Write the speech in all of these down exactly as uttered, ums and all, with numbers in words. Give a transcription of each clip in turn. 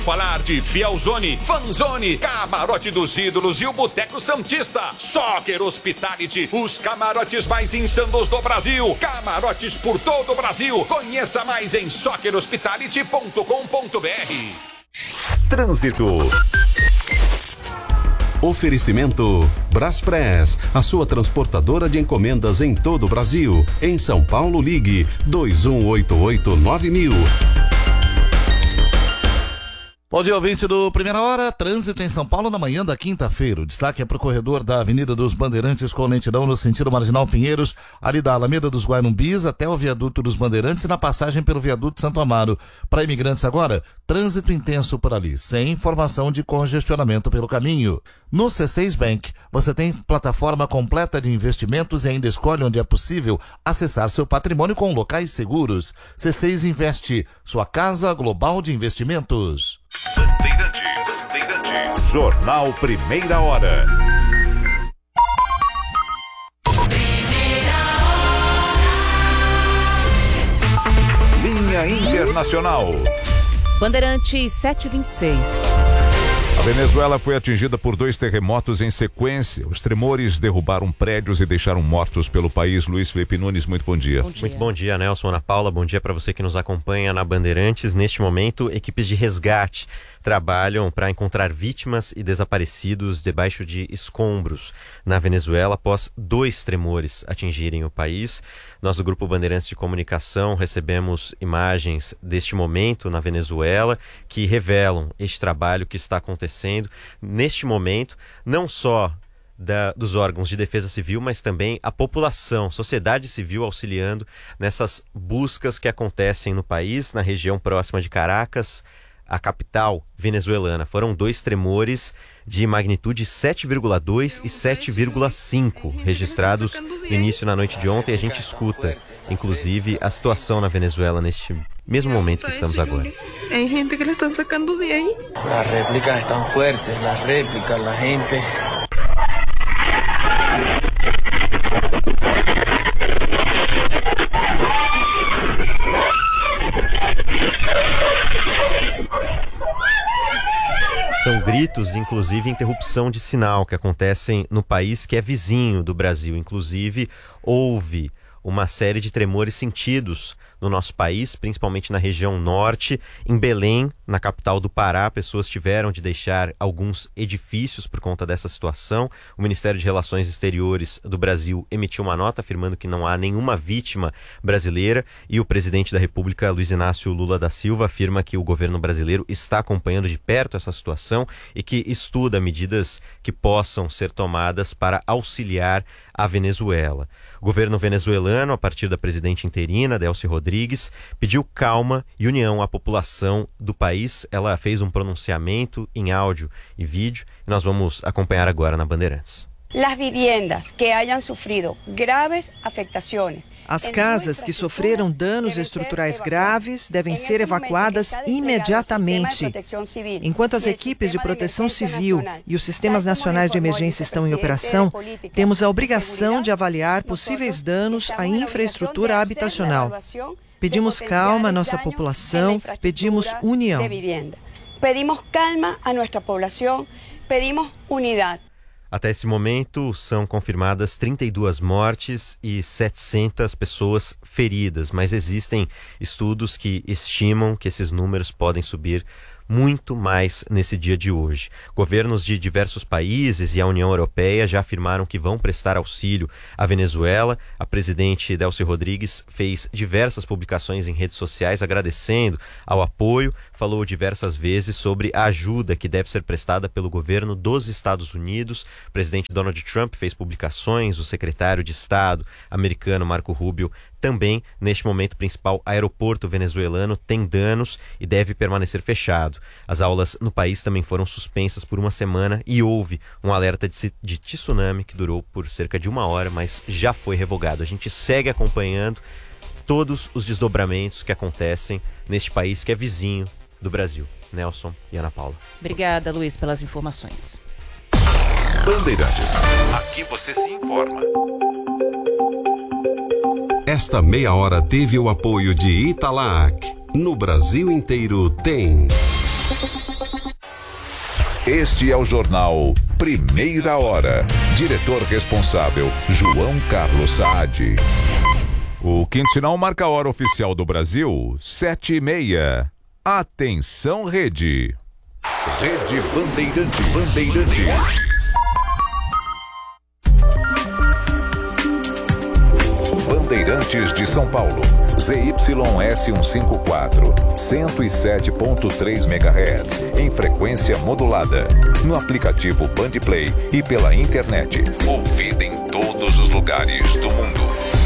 Falar de Fielzone, Fanzone, Camarote dos Ídolos e o Boteco Santista. Soccer Hospitality, os camarotes mais insanos do Brasil. Camarotes por todo o Brasil. Conheça mais em soccer hospitality ponto com ponto b r. Trânsito. Oferecimento Braspress, a sua transportadora de encomendas em todo o Brasil. Em São Paulo, ligue dois um oito oito nove mil. Bom dia, ouvinte do Primeira Hora. Trânsito em São Paulo na manhã da quinta-feira. O destaque é para o corredor da Avenida dos Bandeirantes com lentidão no sentido Marginal Pinheiros, ali da Alameda dos Guarumbis até o Viaduto dos Bandeirantes e na passagem pelo Viaduto Santo Amaro. Para imigrantes agora, trânsito intenso por ali, sem informação de congestionamento pelo caminho. No C seis Bank, você tem plataforma completa de investimentos e ainda escolhe onde é possível acessar seu patrimônio com locais seguros. C seis Investe, sua casa global de investimentos. Bandeirantes, Bandeirantes. Jornal Primeira Hora. Linha Internacional. Bandeirantes sete e vinte e seis. A Venezuela foi atingida por dois terremotos em sequência. Os tremores derrubaram prédios e deixaram mortos pelo país. Luiz Felipe Nunes, muito bom dia. Bom dia. Muito bom dia, Nelson, Ana Paula. Bom dia para você que nos acompanha na Bandeirantes. Neste momento, equipes de resgate trabalham para encontrar vítimas e desaparecidos debaixo de escombros na Venezuela após dois tremores atingirem o país. Nós do Grupo Bandeirantes de Comunicação recebemos imagens deste momento na Venezuela que revelam este trabalho que está acontecendo neste momento, não só Da, dos órgãos de defesa civil, mas também a população, sociedade civil auxiliando nessas buscas que acontecem no país, na região próxima de Caracas, a capital venezuelana. Foram dois tremores de magnitude sete vírgula dois e sete vírgula cinco registrados no início na noite de ontem. A gente escuta, inclusive, a situação na Venezuela neste mesmo momento que estamos agora. Hay gente que le están sacando de ahí. Las réplicas están fuertes, las réplicas, la gente. São gritos, inclusive interrupção de sinal que acontecem no país que é vizinho do Brasil. Inclusive, houve uma série de tremores sentidos no nosso país, principalmente na região norte. Em Belém, na capital do Pará, pessoas tiveram de deixar alguns edifícios por conta dessa situação. O Ministério de Relações Exteriores do Brasil emitiu uma nota afirmando que não há nenhuma vítima brasileira e o presidente da República, Luiz Inácio Lula da Silva, afirma que o governo brasileiro está acompanhando de perto essa situação e que estuda medidas que possam ser tomadas para auxiliar a Venezuela. O governo venezuelano, a partir da presidente interina, Delcy Rodrigues, pediu calma e união à população do país. Ela fez um pronunciamento em áudio e vídeo e nós vamos acompanhar agora na Bandeirantes. Las viviendas que hayan sufrido graves afectaciones. As casas que sofreram danos estruturais graves devem ser evacuadas imediatamente. Enquanto as equipes de proteção civil e os sistemas nacionais de emergência estão em operação, temos a obrigação de avaliar possíveis danos à infraestrutura habitacional. Pedimos calma à nossa população, pedimos união. Pedimos calma à nossa população, pedimos unidade. Até esse momento, são confirmadas trinta e duas mortes e setecentas pessoas feridas, mas existem estudos que estimam que esses números podem subir muito mais nesse dia de hoje. Governos de diversos países e a União Europeia já afirmaram que vão prestar auxílio à Venezuela. A presidente Delcy Rodrigues fez diversas publicações em redes sociais agradecendo ao apoio, falou diversas vezes sobre a ajuda que deve ser prestada pelo governo dos Estados Unidos. O presidente Donald Trump fez publicações, o secretário de Estado americano Marco Rubio também. Neste momento, o principal aeroporto venezuelano tem danos e deve permanecer fechado. As aulas no país também foram suspensas por uma semana e houve um alerta de, de tsunami que durou por cerca de uma hora, mas já foi revogado. A gente segue acompanhando todos os desdobramentos que acontecem neste país que é vizinho do Brasil. Nelson e Ana Paula. Obrigada, Luiz, pelas informações. Bandeirantes. Aqui você se informa. Esta meia hora teve o apoio de Italac. No Brasil inteiro tem. Este é o jornal Primeira Hora. Diretor responsável, João Carlos Saad. O quinto sinal marca a hora oficial do Brasil, sete e meia. Atenção, Rede. Rede Bandeirantes. Bandeirantes. Bandeirantes de São Paulo. Z Y S cento e cinquenta e quatro, cento e sete ponto três megahertz, em frequência modulada. No aplicativo Bandplay e pela internet. Ouvida em todos os lugares do mundo.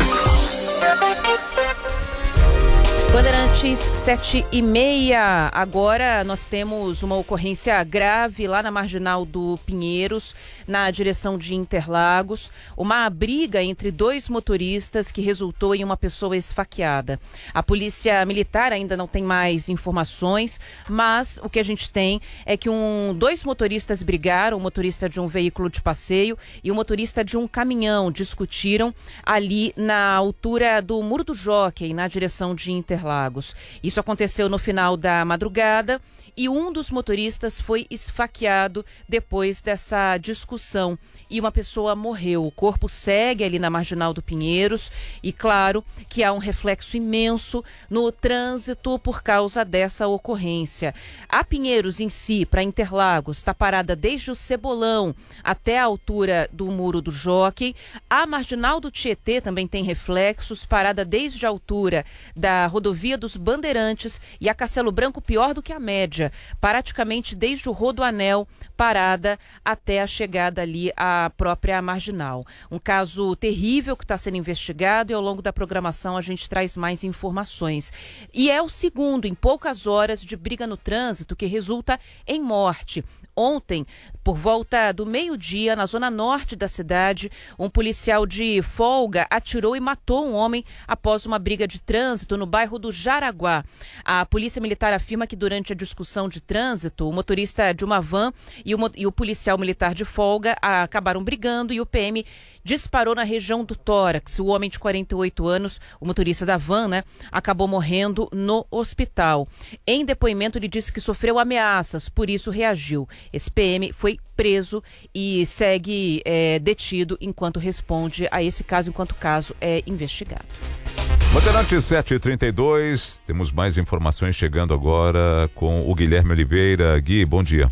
Bandeirantes sete e meia. Agora nós temos uma ocorrência grave lá na Marginal do Pinheiros, na direção de Interlagos. Uma briga entre dois motoristas que resultou em uma pessoa esfaqueada. A polícia militar ainda não tem mais informações, mas o que a gente tem é que um, dois motoristas brigaram, o motorista de um veículo de passeio e o motorista de um caminhão discutiram ali na altura do Muro do Jockey, na direção de Interlagos. Lagos. Isso aconteceu no final da madrugada e um dos motoristas foi esfaqueado depois dessa discussão e uma pessoa morreu. O corpo segue ali na Marginal do Pinheiros e claro que há um reflexo imenso no trânsito por causa dessa ocorrência. A Pinheiros em si, para Interlagos, está parada desde o Cebolão até a altura do Muro do Jockey. A Marginal do Tietê também tem reflexos, parada desde a altura da rodovia dos Bandeirantes e a Castelo Branco pior do que a média, praticamente desde o Rodoanel, parada até a chegada ali à própria Marginal. Um caso terrível que está sendo investigado e ao longo da programação a gente traz mais informações. E é o segundo em poucas horas de briga no trânsito que resulta em morte. Ontem, por volta do meio-dia, na zona norte da cidade, um policial de folga atirou e matou um homem após uma briga de trânsito no bairro do Jaraguá. A polícia militar afirma que durante a discussão de trânsito, o motorista de uma van e o, e o policial militar de folga acabaram brigando e o P M disparou na região do tórax. O homem de quarenta e oito anos, o motorista da van, né, acabou morrendo no hospital. Em depoimento, ele disse que sofreu ameaças, por isso reagiu. Esse P M foi preso e segue é, detido enquanto responde a esse caso, enquanto o caso é investigado. Bandeirantes sete e trinta e dois, temos mais informações chegando agora com o Guilherme Oliveira. Gui, bom dia.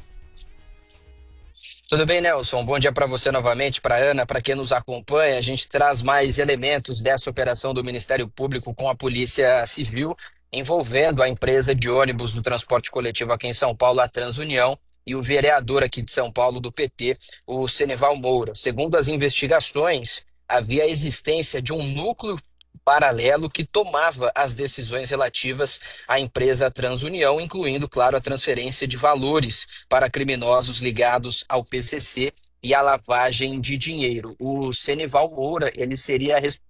Tudo bem, Nelson? Bom dia para você novamente, para Ana, para quem nos acompanha. A gente traz mais elementos dessa operação do Ministério Público com a Polícia Civil envolvendo a empresa de ônibus do transporte coletivo aqui em São Paulo, a Transunião, e o vereador aqui de São Paulo do P T, o Senival Moura. Segundo as investigações, havia a existência de um núcleo paralelo que tomava as decisões relativas à empresa Transunião, incluindo, claro, a transferência de valores para criminosos ligados ao P C C e à lavagem de dinheiro. O Senival Moura, ele seria responsável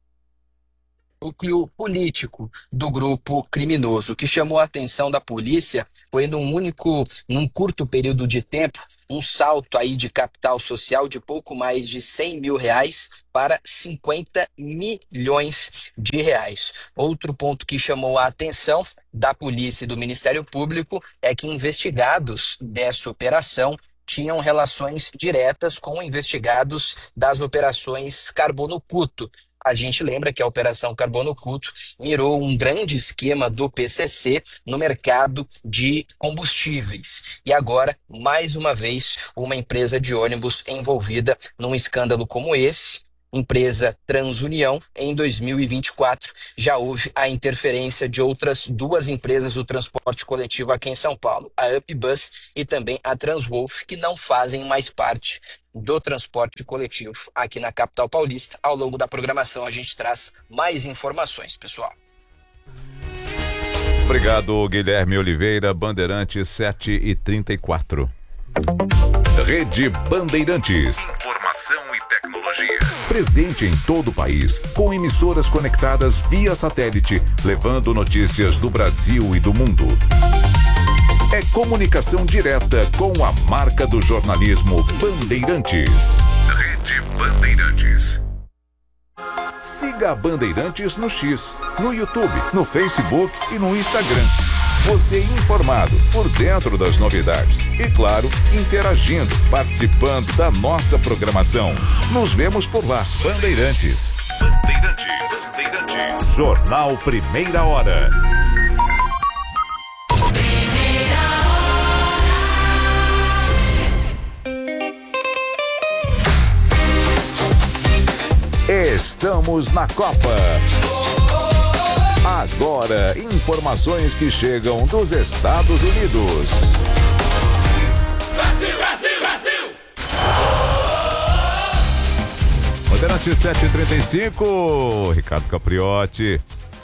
núcleo político do grupo criminoso. O que chamou a atenção da polícia foi num único, num curto período de tempo, um salto aí de capital social de pouco mais de cem mil reais para cinquenta milhões de reais. Outro ponto que chamou a atenção da polícia e do Ministério Público é que investigados dessa operação tinham relações diretas com investigados das operações Carbono Cuto. A gente lembra que a Operação Carbono Cuto mirou um grande esquema do P C C no mercado de combustíveis. E agora, mais uma vez, uma empresa de ônibus envolvida num escândalo como esse, empresa Transunião. Em dois mil e vinte e quatro já houve a interferência de outras duas empresas do transporte coletivo aqui em São Paulo, a UpBus e também a Transwolf, que não fazem mais parte do transporte coletivo aqui na capital paulista. Ao longo da programação a gente traz mais informações, pessoal. Obrigado, Guilherme Oliveira. Bandeirantes sete e trinta e quatro. Rede Bandeirantes. Informação e tecnologia. Presente em todo o país, com emissoras conectadas via satélite, levando notícias do Brasil e do mundo. É comunicação direta com a marca do jornalismo Bandeirantes. Rede Bandeirantes. Siga a Bandeirantes no X, no YouTube, no Facebook e no Instagram. Você informado, por dentro das novidades. E claro, interagindo, participando da nossa programação. Nos vemos por lá. Bandeirantes. Bandeirantes. Bandeirantes. Jornal Primeira Hora. Estamos na Copa. Agora, informações que chegam dos Estados Unidos. Brasil, Brasil, Brasil! Bandeirantes sete e trinta e cinco, Ricardo Capriotti.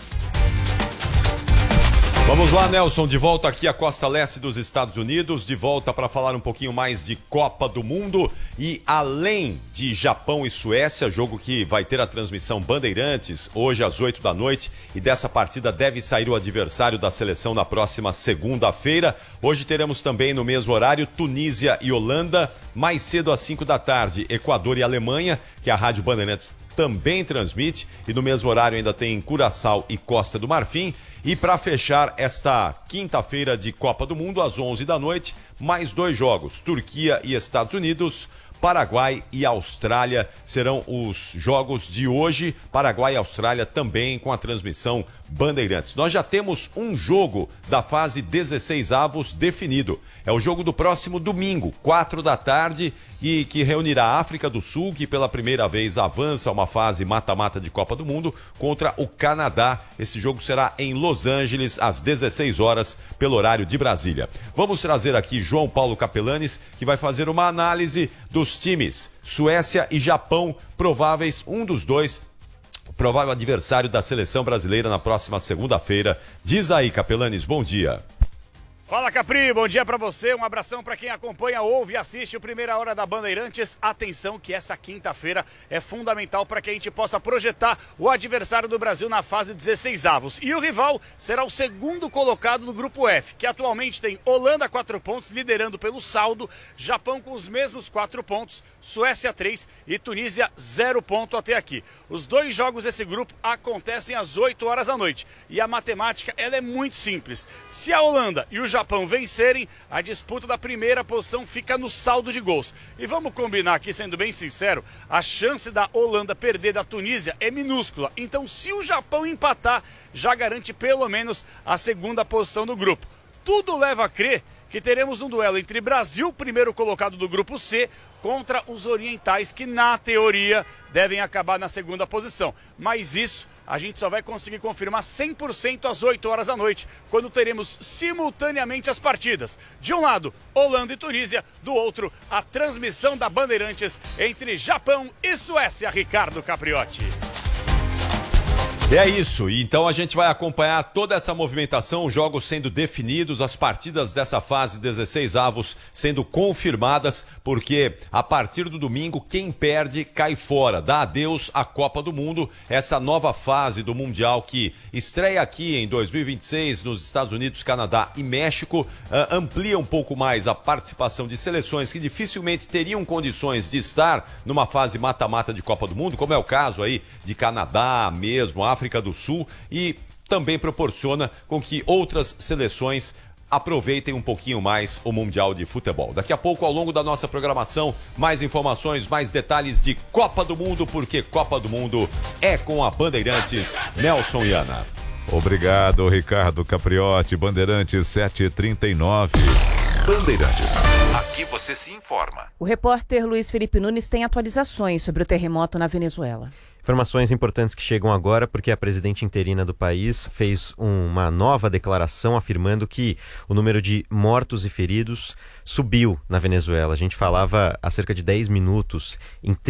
Vamos lá, Nelson, de volta aqui à costa leste dos Estados Unidos, de volta para falar um pouquinho mais de Copa do Mundo e além de Japão e Suécia, jogo que vai ter a transmissão Bandeirantes hoje às oito da noite e dessa partida deve sair o adversário da seleção na próxima segunda-feira. Hoje teremos também no mesmo horário Tunísia e Holanda, mais cedo às cinco da tarde Equador e Alemanha, que a Rádio Bandeirantes também transmite, e no mesmo horário ainda tem Curaçao e Costa do Marfim. E para fechar esta quinta-feira de Copa do Mundo, às onze da noite, mais dois jogos, Turquia e Estados Unidos, Paraguai e Austrália serão os jogos de hoje. Paraguai e Austrália também com a transmissão Bandeirantes. Nós já temos um jogo da fase dezesseis avos definido. É o jogo do próximo domingo, quatro da tarde, e que reunirá a África do Sul, que pela primeira vez avança uma fase mata-mata de Copa do Mundo, contra o Canadá. Esse jogo será em Los Angeles, às dezesseis horas, pelo horário de Brasília. Vamos trazer aqui João Paulo Capelanes, que vai fazer uma análise dos times Suécia e Japão, prováveis, um dos dois, provável adversário da seleção brasileira na próxima segunda-feira. Diz aí, Capelanes, bom dia. Fala, Capri, bom dia pra você, um abração pra quem acompanha, ouve e assiste o Primeira Hora da Bandeirantes. Atenção que essa quinta-feira é fundamental para que a gente possa projetar o adversário do Brasil na fase dezesseis avos. E o rival será o segundo colocado do grupo F, que atualmente tem Holanda quatro pontos, liderando pelo saldo, Japão com os mesmos quatro pontos, Suécia três e Tunísia zero ponto até aqui. Os dois jogos desse grupo acontecem às oito horas da noite. E a matemática, ela é muito simples. Se a Holanda e o Japão vencerem, a disputa da primeira posição fica no saldo de gols. E vamos combinar aqui, sendo bem sincero, a chance da Holanda perder da Tunísia é minúscula. Então, se o Japão empatar, já garante pelo menos a segunda posição do grupo. Tudo leva a crer que teremos um duelo entre Brasil, primeiro colocado do grupo C, contra os orientais, que na teoria devem acabar na segunda posição. Mas isso a gente só vai conseguir confirmar cem por cento às oito horas da noite, quando teremos simultaneamente as partidas. De um lado, Holanda e Tunísia, do outro, a transmissão da Bandeirantes entre Japão e Suécia. Ricardo Capriotti. É isso, e então a gente vai acompanhar toda essa movimentação, os jogos sendo definidos, as partidas dessa fase dezesseis avos sendo confirmadas, porque a partir do domingo quem perde cai fora, dá adeus à Copa do Mundo, essa nova fase do Mundial que estreia aqui em dois mil e vinte e seis nos Estados Unidos, Canadá e México, uh, amplia um pouco mais a participação de seleções que dificilmente teriam condições de estar numa fase mata-mata de Copa do Mundo, como é o caso aí de Canadá mesmo, África do Sul, e também proporciona com que outras seleções aproveitem um pouquinho mais o Mundial de Futebol. Daqui a pouco, ao longo da nossa programação, mais informações, mais detalhes de Copa do Mundo, porque Copa do Mundo é com a Bandeirantes. Nelson e Ana. Obrigado, Ricardo Capriotti. Bandeirantes sete e trinta e nove. Bandeirantes. Aqui você se informa. O repórter Luiz Felipe Nunes tem atualizações sobre o terremoto na Venezuela. Informações importantes que chegam agora porque a presidente interina do país fez uma nova declaração afirmando que o número de mortos e feridos subiu na Venezuela. A gente falava há cerca de dez minutos em